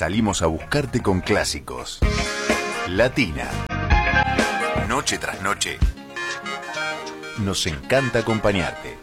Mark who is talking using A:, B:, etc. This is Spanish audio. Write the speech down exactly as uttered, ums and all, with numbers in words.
A: salimos a buscarte con clásicos. Latina. Noche tras noche. Nos encanta acompañarte.